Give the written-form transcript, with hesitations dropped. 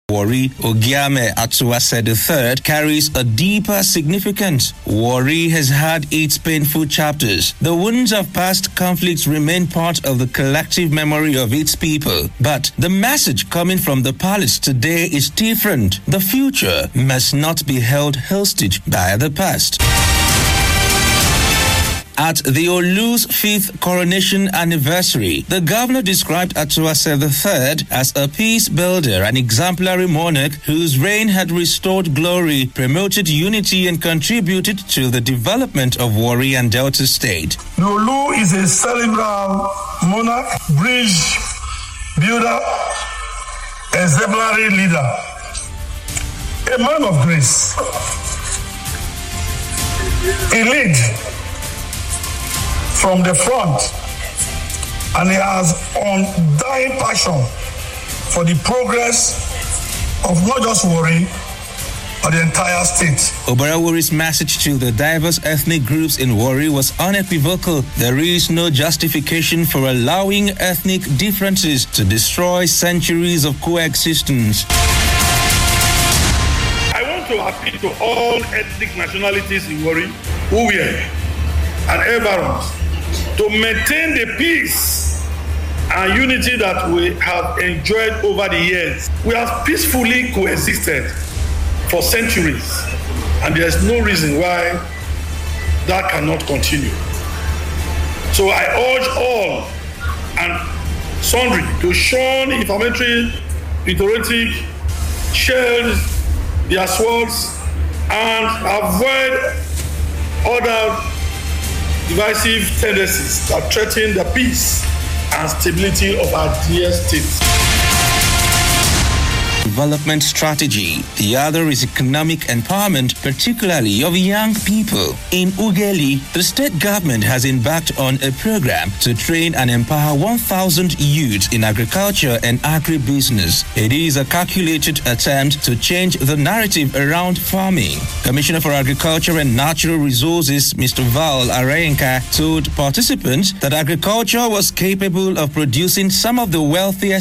Warri Ogiame Atuase III carries a deeper significance. Warri has had its painful chapters. The wounds of past conflicts remain part of the collective memory of its people. But the message coming from the palace today is different. The future must not be held hostage by the past. At the Olu's 5th coronation anniversary, the governor described Atuase III as a peace builder, an exemplary monarch whose reign had restored glory, promoted unity, and contributed to the development of Warri and Delta State. The Olu is a cerebral monarch, bridge builder, exemplary leader, a man of grace. He leads from the front, and he has undying passion for the progress of not just Warri, but the entire state. Obarawuri's message to the diverse ethnic groups in Warri was unequivocal. There is no justification for allowing ethnic differences to destroy centuries of coexistence. I want to appeal to all ethnic nationalities in Warri who were and ever to maintain the peace and unity that we have enjoyed over the years. We have peacefully coexisted for centuries, and there is no reason why that cannot continue. So I urge all and sundry to shun inflammatory, rhetoric, shield their swords, and avoid other divisive tendencies that threaten the peace and stability of our dear state. Development strategy. The other is economic empowerment, particularly of young people. In Ughelli, the state government has embarked on a program to train and empower 1,000 youths in agriculture and agribusiness. It is a calculated attempt to change the narrative around farming. Commissioner for Agriculture and Natural Resources, Mr. Val Arenka, told participants that agriculture was capable of producing some of the wealthiest